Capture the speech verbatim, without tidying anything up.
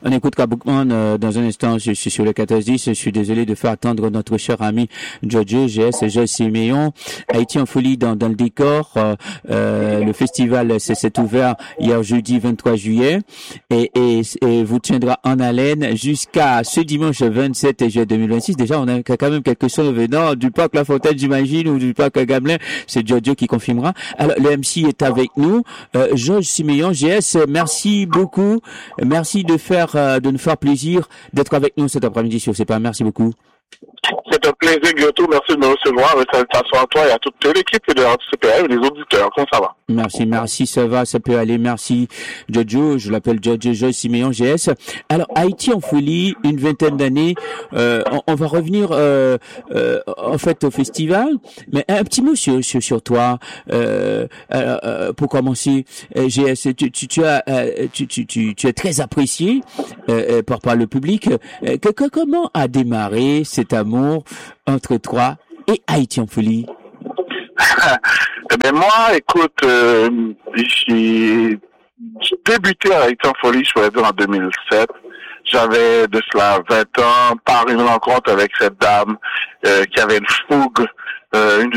On écoutera Bookman euh, dans un instant. Je suis sur le quatorze dix. Je suis désolé de faire attendre notre cher ami Giorgio G S, Joël Siméon. Haïti en folie dans, dans le décor. Euh, euh, le festival s'est ouvert hier jeudi vingt-trois juillet et, et, et vous tiendra en haleine jusqu'à ce dimanche vingt-sept juillet deux mille vingt-six. Déjà, on a quand même quelques sons venant du parc La Fontaine, j'imagine, ou du parc Gamelin. C'est Giorgio qui confirmera. Alors, le M C est avec nous. Euh, Georges Siméon, G S, merci beaucoup. Merci de faire, euh, de nous faire plaisir d'être avec nous cet après-midi sur C P A. Merci beaucoup. C'est un plaisir, Guillaume. Merci de me recevoir. Salutations à toi et à toute l'équipe de C P A et les auditeurs. Comment ça va? Merci, merci, ça va, ça peut aller. Merci, Giorgio. Je l'appelle Giorgio Joyce Siméon, G S. Alors, Haïti en folie, une vingtaine d'années. Euh, on, on va revenir, euh, euh, en fait, au festival. Mais un petit mot sur, sur, sur toi, euh, euh, pour commencer. G S, tu, tu, tu as, tu, tu, tu, tu es très apprécié euh, par, par le public. Euh, que, que, comment a démarré cet amour entre toi et Haïti en folie? Eh bien, moi, écoute, euh, j'ai débuté à Haïti en folie, je pourrais dire, en deux mille sept. J'avais de cela vingt ans, par une rencontre avec cette dame euh, qui avait une fougue, euh, une